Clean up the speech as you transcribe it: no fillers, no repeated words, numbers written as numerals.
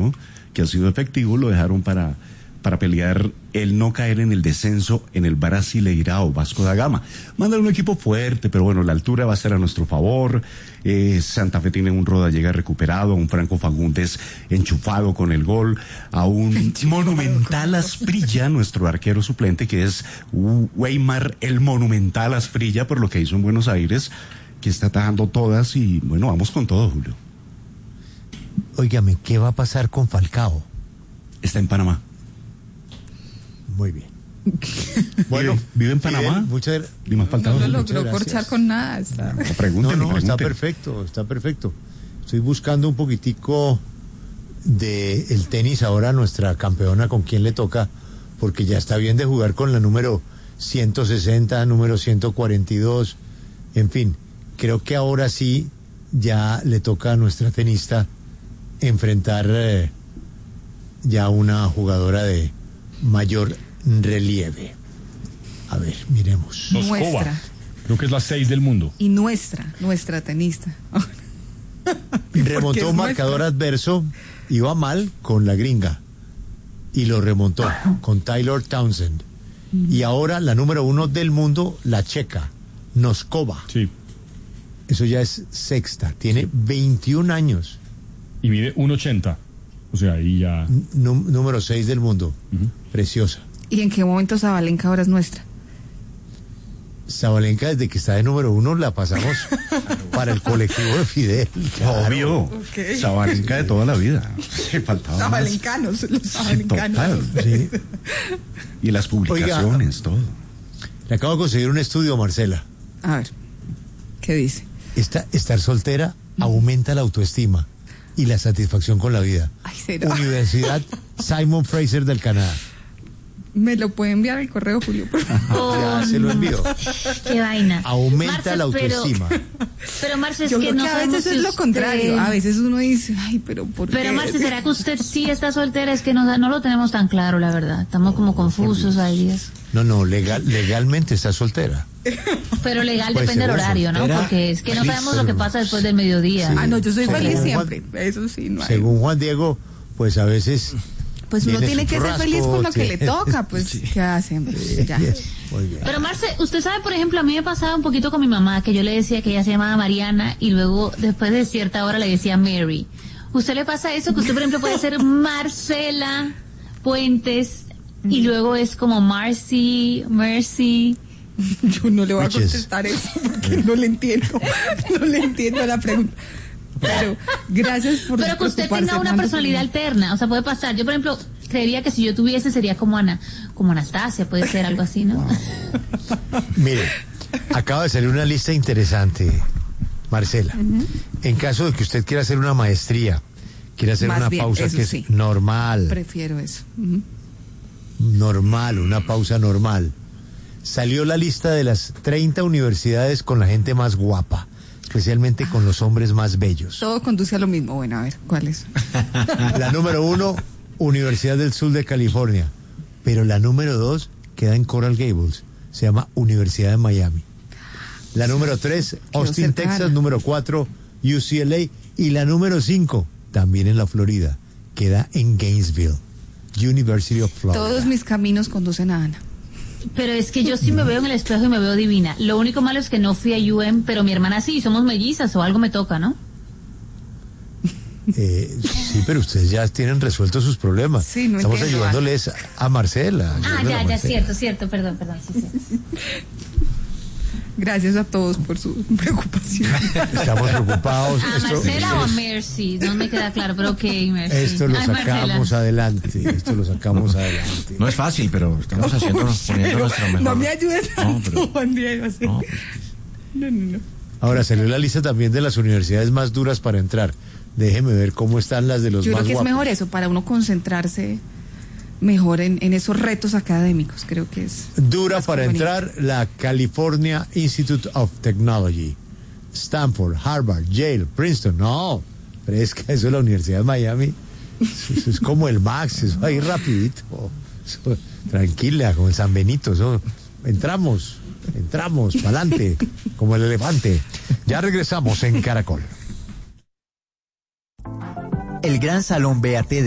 torneo, que ha sido efectivo, lo dejaron para pelear el no caer en el descenso en el Brasileirao Vasco da Gama. Mandan un equipo fuerte, pero bueno, la altura va a ser a nuestro favor. Santa Fe tiene un Rodallega recuperado, a un Franco Fagundes enchufado con el gol, a un Monumental Asprilla, nuestro arquero suplente, que es Weimar el Monumental Asprilla, por lo que hizo en Buenos Aires, que está atajando todas y bueno, vamos con todo, Julio. Óigame, ¿qué va a pasar con Falcao? Está en Panamá. Muy bien. Bueno, ¿vive en Panamá? Muchas no lo logró corchar con nada. Pregúnteme. Está perfecto. Estoy buscando un poquitico de el tenis ahora, nuestra campeona, con quién le toca, porque ya está bien de jugar con la número 160, número 142, en fin, creo que ahora sí ya le toca a nuestra tenista enfrentar ya una jugadora de mayor relieve. A ver, miremos. Nuestra. Creo que es la 6 del mundo. Y nuestra tenista. Remontó un marcador adverso, iba mal con la gringa y lo remontó con Taylor Townsend. Y ahora la número 1 del mundo, la checa, Noskova. Sí. Eso ya es sexta, tiene 21 años. Y mide 1.80. O sea, ahí ya... Número 6 del mundo. Preciosa. ¿Y en qué momento Sabalenka ahora es nuestra? Sabalenka, desde que está de número 1, la pasamos para el colectivo de Fidel. Claro. Obvio. Okay. Sabalenka de toda la vida. Sí, faltaba sabalencanos, los sabalencanos. Sí. Y las publicaciones, oiga, todo. Le acabo de conseguir un estudio, Marcela. A ver, ¿qué dice? Estar soltera aumenta la autoestima y la satisfacción con la vida. Ay, ¿será? Universidad Simon Fraser del Canadá. ¿Me lo puede enviar al correo, Julio? Ya se lo envío. Qué vaina. Aumenta Marce, la autoestima. Pero Marce, es yo que creo no que a veces es lo contrario. A veces uno dice, ay, pero ¿por qué? Pero Marce, ¿será que usted sí está soltera? Es que no lo tenemos tan claro, la verdad. Estamos como confusos ahí. No, legalmente está soltera. Pero legal pues depende del horario, ¿no? Porque es que no sabemos lo que pasa después del mediodía. Sí. No, yo soy feliz siempre. Eso sí, no hay. Según Juan Diego, pues a veces... Pues uno tiene que ser feliz con lo que le toca, pues, sí. ¿Qué hacemos? Ya. Muy bien. Pero Marce, usted sabe, por ejemplo, a mí me pasaba un poquito con mi mamá, que yo le decía que ella se llamaba Mariana y luego, después de cierta hora, le decía Mary. ¿Usted le pasa eso? Que usted, por ejemplo, puede ser Marcela Puentes y luego es como Mercy. Yo no le voy a contestar eso porque no le entiendo la pregunta. Pero gracias por pero que usted tenga una personalidad alterna, o sea, puede pasar. Yo, por ejemplo, creería que si yo tuviese sería como Anastasia, puede ser algo así, ¿no? Wow. Mire, acaba de salir una lista interesante, Marcela. En caso de que usted quiera hacer una maestría, quiera hacer más una bien, pausa que sí. Es normal. Prefiero eso. Normal, una pausa normal. Salió la lista de las 30 universidades con la gente más guapa. Especialmente con los hombres más bellos. Todo conduce a lo mismo. Bueno, a ver, ¿cuál es? La número 1, Universidad del Sur de California. Pero la número 2 queda en Coral Gables. Se llama Universidad de Miami. La número 3, Austin, Texas. Número 4, UCLA. Y la número 5, también en la Florida. Queda en Gainesville. University of Florida. Todos mis caminos conducen a Ana. Pero es que yo sí me veo en el espejo y me veo divina. Lo único malo es que no fui a UM, pero mi hermana sí, somos mellizas o algo me toca, ¿no? Sí, pero ustedes ya tienen resueltos sus problemas. Sí, no estamos ayudándoles a Marcela. Ya, cierto, perdón, sí. Gracias a todos por su preocupación. Estamos preocupados. ¿A Marcela o a Mercy? No me queda claro, pero ok, Mercy. Esto lo sacamos adelante. No es fácil, pero estamos poniendo nuestra mejor. No me ayudes tanto, Juan Diego. No. Ahora salió la lista también de las universidades más duras para entrar. Déjeme ver cómo están las de los más guapos. Yo creo que es mejor eso, para uno concentrarse mejor en esos retos académicos, creo que es dura para entrar la California Institute of Technology, Stanford, Harvard, Yale, Princeton. No, fresca, eso es la Universidad de Miami. Eso es como el Max, eso ahí rapidito. Eso, tranquila, como el San Benito. Eso, entramos, para adelante, como el elefante. Ya regresamos en Caracol. El Gran Salón BAT de